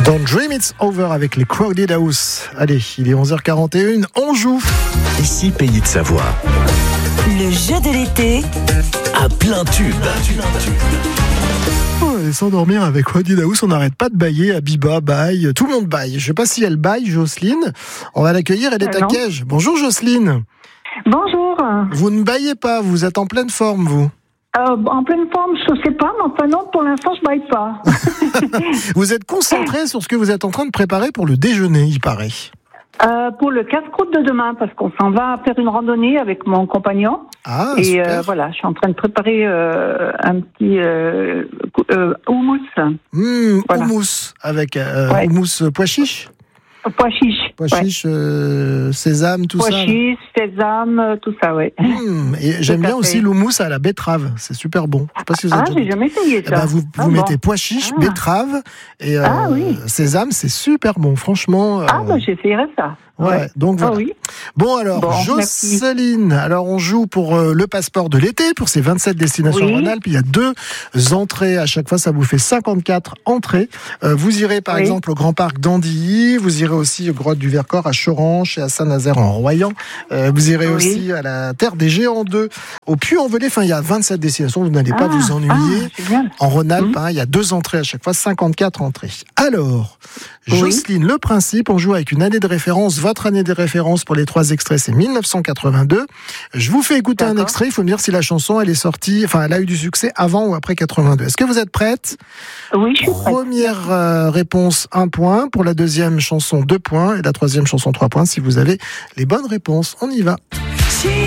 Don't Dream It's Over avec les Crowded House. Allez, il est 11h41, on joue. Ici, Pays de Savoie. Le jeu de l'été À plein tube. Et s'endormir avec Crowded House, on n'arrête pas de bailler. Abiba baille, tout le monde baille. Je ne sais pas si elle baille, Jocelyne. On va l'accueillir, elle est à Kège. Bonjour Jocelyne. Bonjour. Vous ne baillez pas, vous êtes en pleine forme, vous. En pleine forme, je ne sais pas, mais enfin non, pour l'instant, je ne baille pas. Vous êtes concentré sur ce que vous êtes en train de préparer pour le déjeuner, il paraît. Pour le casse-croûte de demain, parce qu'on s'en va faire une randonnée avec mon compagnon. Ah, et super. voilà, je suis en train de préparer un petit houmous. Voilà. Houmous, avec Ouais. houmous pois chiche. Pois chiche. Pois Ouais. chiche, sésame, tout Pois ça. chiche, sésame, tout ça, oui. Et j'aime Tout à bien aussi fait. l'houmous à la betterave, c'est super bon. Je sais pas si vous avez Ah, déjà j'ai jamais essayé Eh ça. ben, vous Ah, mettez bon. pois chiche, Ah. betterave et Oui. sésame, c'est super bon, franchement. J'essayerai ça. Ouais, donc voilà. Ah oui. Bon alors, Bon, merci. Jocelyne, alors on joue pour le passeport de l'été, pour ces 27 destinations Oui. Rhône-Alpes. Il y a 2 entrées à chaque fois, ça vous fait 54 entrées. Vous irez par Oui. exemple au Grand Parc d'Andilly, vous irez aussi aux Grottes du Vercors à Choranche et à Saint-Nazaire en Royan. Vous irez Oui. aussi à la Terre des Géants 2, au Puy-en-Velay. Enfin, il y a 27 destinations, vous n'allez pas vous ennuyer. Génial. En Rhône-Alpes, il y a 2 entrées à chaque fois, 54 entrées. Alors, Oui. Jocelyne, le principe, on joue avec une année de référence. Votre année de référence pour les 3 extraits, c'est 1982. Je vous fais écouter un D'accord. extrait. Il faut me dire si la chanson, elle est sortie, enfin, elle a eu du succès avant ou après 82. Est-ce que vous êtes prête? Oui, je suis prête. Première réponse, 1 point. Pour la deuxième chanson, 2 points. Et la troisième chanson, 3 points. Si vous avez les bonnes réponses, on y va.